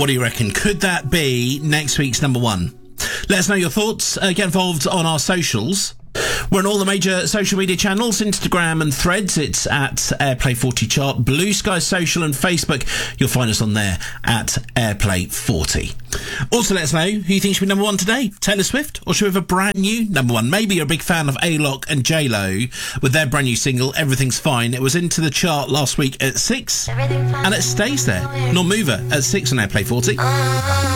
What do you reckon? Could that be next week's number one? Let us know your thoughts. Get involved on our socials. We're on all the major social media channels, Instagram and Threads. It's at Airplay 40 Chart. Blue Sky Social and Facebook. You'll find us on there at Airplay 40. Also, let us know who you think should be number one today. Taylor Swift, or should we have a brand new number one? Maybe you're a big fan of A-Lock and J-Lo with their brand new single, Everything's Fine. It was into the chart last week at 6, and it stays there. Nor Mover at 6 on Airplay 40.